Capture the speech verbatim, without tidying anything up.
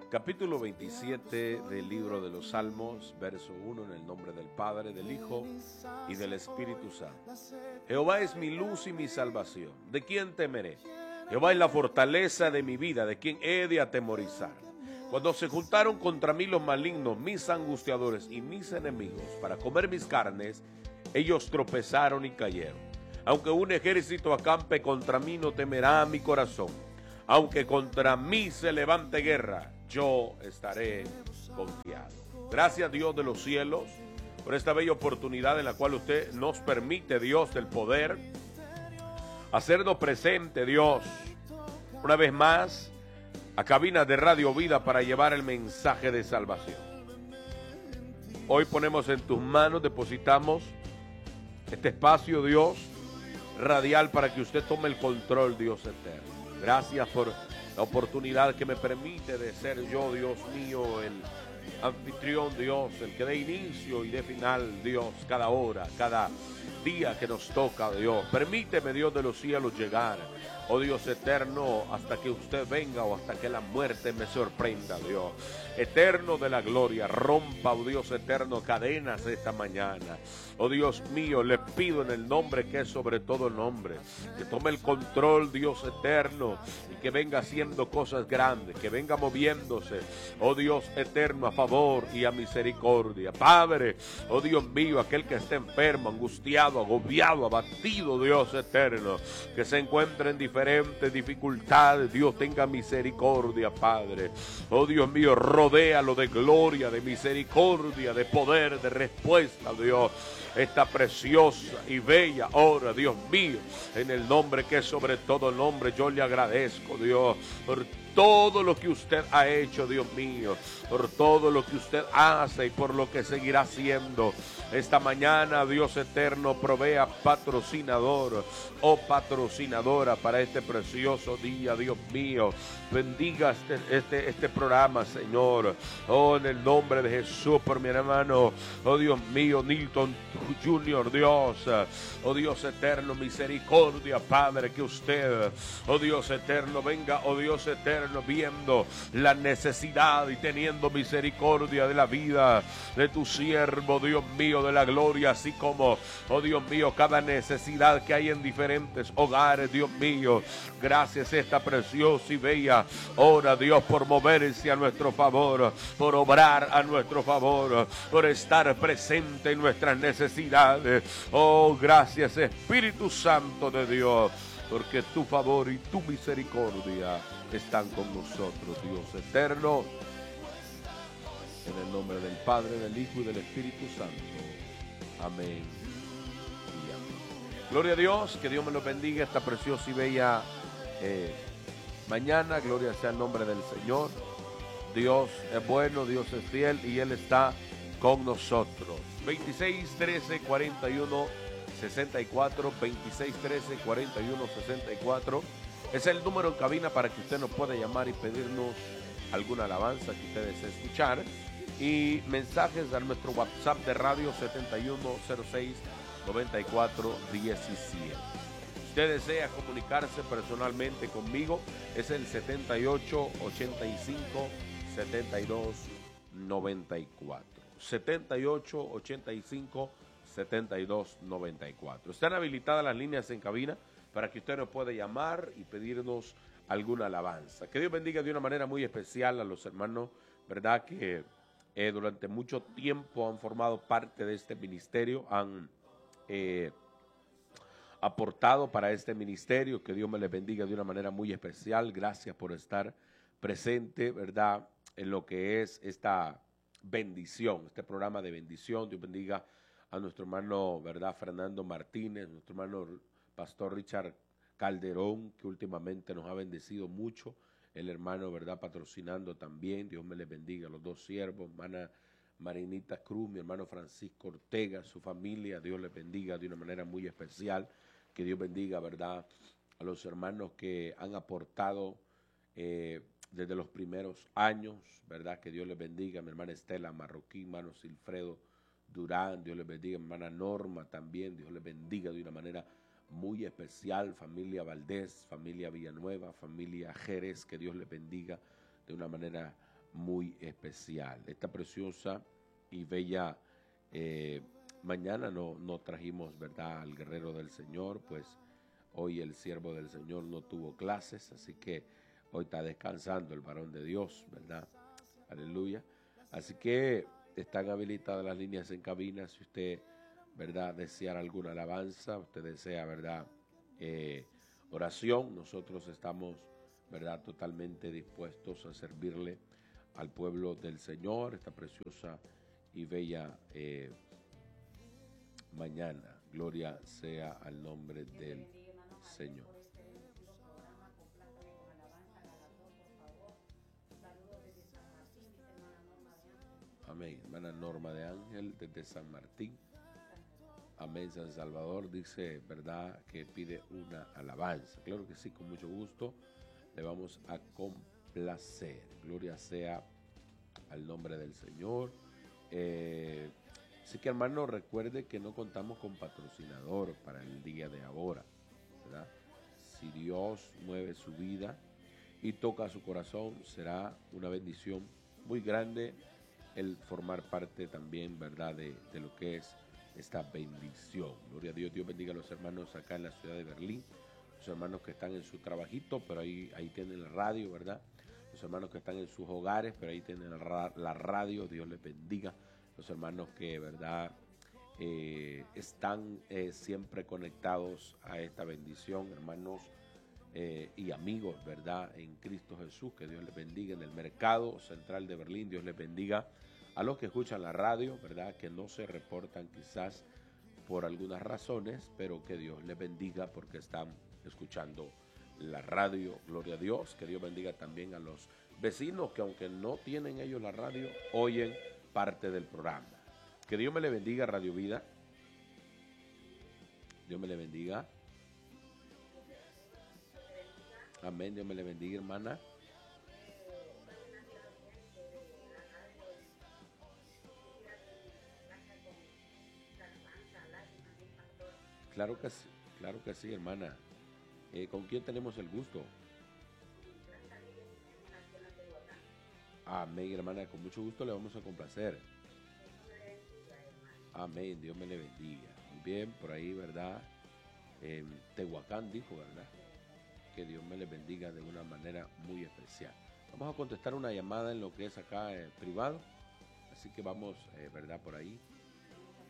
Capítulo veintisiete del libro de los Salmos, verso uno, en el nombre del Padre, del Hijo y del Espíritu Santo. Jehová es mi luz y mi salvación. ¿De quién temeré? Jehová es la fortaleza de mi vida. ¿De quién he de atemorizar? Cuando se juntaron contra mí los malignos, mis angustiadores y mis enemigos, para comer mis carnes, ellos tropezaron y cayeron. Aunque un ejército acampe contra mí, no temerá mi corazón. Aunque contra mí se levante guerra, yo estaré confiado. Gracias, Dios de los cielos, por esta bella oportunidad en la cual usted nos permite, Dios del poder, hacernos presente, Dios, una vez más, a cabinas de Radio Vida para llevar el mensaje de salvación. Hoy ponemos en tus manos, depositamos este espacio, Dios, radial, para que usted tome el control, Dios eterno. Gracias por la oportunidad que me permite de ser yo, Dios mío, el anfitrión, Dios, el que dé inicio y dé final, Dios, cada hora, cada día que nos toca, Dios. Permíteme, Dios de los cielos, llegar, oh Dios eterno, hasta que usted venga o hasta que la muerte me sorprenda, Dios. Eterno de la gloria, rompa, oh Dios eterno, cadenas esta mañana. Oh Dios mío, le pido en el nombre que es sobre todo nombre, que tome el control, Dios eterno, y que venga haciendo cosas grandes, que venga moviéndose, oh Dios eterno, a favor y a misericordia. Padre, oh Dios mío, aquel que esté enfermo, angustiado, agobiado, abatido, Dios eterno, que se encuentre en diferentes dificultades, Dios tenga misericordia, Padre. Oh Dios mío, rodéalo de gloria, de misericordia, de poder, de respuesta, Dios. Esta preciosa y bella hora, Dios mío, en el nombre que es sobre todo nombre, yo le agradezco, Dios, por todo lo que usted ha hecho, Dios mío, por todo lo que usted hace y por lo que seguirá haciendo. Esta mañana, Dios eterno, provea patrocinador o patrocinadora para este precioso día, Dios mío. Bendiga este, este, este programa, Señor. Oh, en el nombre de Jesús, por mi hermano, oh Dios mío, Nilton Junior, Dios. Oh Dios eterno, misericordia, Padre, que usted, oh Dios eterno, venga, oh Dios eterno, viendo la necesidad y teniendo misericordia de la vida de tu siervo, Dios mío, de la gloria, así como, oh Dios mío, cada necesidad que hay en diferentes hogares, Dios mío. Gracias esta preciosa y bella hora, Dios, por moverse a nuestro favor, por obrar a nuestro favor, por estar presente en nuestras necesidades. Oh, gracias Espíritu Santo de Dios, porque tu favor y tu misericordia están con nosotros, Dios eterno. En el nombre del Padre, del Hijo y del Espíritu Santo. Amén y amén. Gloria a Dios, que Dios me lo bendiga esta preciosa y bella eh, mañana. Gloria sea el nombre del Señor. Dios es bueno, Dios es fiel y Él está con nosotros. veintiséis, trece, cuarenta y uno, sesenta y cuatro, veintiséis, trece, cuarenta y uno, sesenta y cuatro. Es el número en cabina para que usted nos pueda llamar y pedirnos alguna alabanza que usted desee escuchar. Y mensajes a nuestro WhatsApp de radio setenta y uno cero seis noventa y cuatro diecisiete. Si usted desea comunicarse personalmente conmigo, es el setenta y ocho ochenta y cinco setenta y dos noventa y cuatro. setenta y ocho ochenta y cinco setenta y dos noventa y cuatro. Están habilitadas las líneas en cabina para que usted nos pueda llamar y pedirnos alguna alabanza. Que Dios bendiga de una manera muy especial a los hermanos, ¿verdad? Que eh, durante mucho tiempo han formado parte de este ministerio, han eh, aportado para este ministerio. Que Dios me les bendiga de una manera muy especial. Gracias por estar presente, ¿verdad?, en lo que es esta bendición, este programa de bendición. Dios bendiga a nuestro hermano, ¿verdad?, Fernando Martínez, nuestro hermano Pastor Richard Calderón, que últimamente nos ha bendecido mucho. El hermano, ¿verdad?, patrocinando también. Dios me les bendiga a los dos siervos, hermana Marinita Cruz, mi hermano Francisco Ortega, su familia. Dios les bendiga de una manera muy especial. Que Dios bendiga, ¿verdad?, a los hermanos que han aportado eh, desde los primeros años, ¿verdad? Que Dios les bendiga. Mi hermana Estela Marroquín, hermano Silfredo Durán, Dios les bendiga. Mi hermana Norma también, Dios les bendiga de una manera muy especial. Familia Valdés, familia Villanueva, familia Jerez, que Dios les bendiga de una manera muy especial. Esta preciosa y bella eh, mañana no, no trajimos, ¿verdad?, al guerrero del Señor, pues hoy el siervo del Señor no tuvo clases, así que hoy está descansando el varón de Dios, ¿verdad? Aleluya. Así que están habilitadas las líneas en cabina. Si usted, ¿verdad?, desea alguna alabanza, usted desea, ¿verdad?, eh, oración, nosotros estamos, ¿verdad?, totalmente dispuestos a servirle al pueblo del Señor esta preciosa y bella eh, mañana. Gloria sea al nombre del Señor. Amén. Hermana Norma de Ángel desde San Martín. Amén. San Salvador dice, ¿verdad?, que pide una alabanza. Claro que sí, con mucho gusto le vamos a complacer. Gloria sea al nombre del Señor. Eh, así que, hermano, recuerde que no contamos con patrocinador para el día de ahora, ¿verdad? Si Dios mueve su vida y toca su corazón, será una bendición muy grande el formar parte también, ¿verdad?, de, de lo que es esta bendición. Gloria a Dios. Dios bendiga a los hermanos acá en la ciudad de Berlín, los hermanos que están en su trabajito, pero ahí, ahí tienen la radio, ¿verdad? Los hermanos que están en sus hogares, pero ahí tienen la, la radio. Dios les bendiga. Los hermanos que, ¿verdad?, eh, están eh, siempre conectados a esta bendición, hermanos eh, y amigos, ¿verdad?, en Cristo Jesús, que Dios les bendiga. En el mercado central de Berlín, Dios les bendiga. A los que escuchan la radio, ¿verdad?, que no se reportan quizás por algunas razones, pero que Dios les bendiga porque están escuchando la radio. Gloria a Dios. Que Dios bendiga también a los vecinos que, aunque no tienen ellos la radio, oyen parte del programa. Que Dios me le bendiga, Radio Vida. Dios me le bendiga. Amén. Dios me le bendiga, hermana. Claro que sí, claro que sí, hermana. Eh, ¿Con quién tenemos el gusto? Amén, hermana. Con mucho gusto le vamos a complacer. Amén. Dios me le bendiga. Muy bien, por ahí, ¿verdad? Eh, Tehuacán dijo, ¿verdad?, que Dios me le bendiga de una manera muy especial. Vamos a contestar una llamada en lo que es acá eh, privado. Así que vamos, eh, ¿verdad?, por ahí.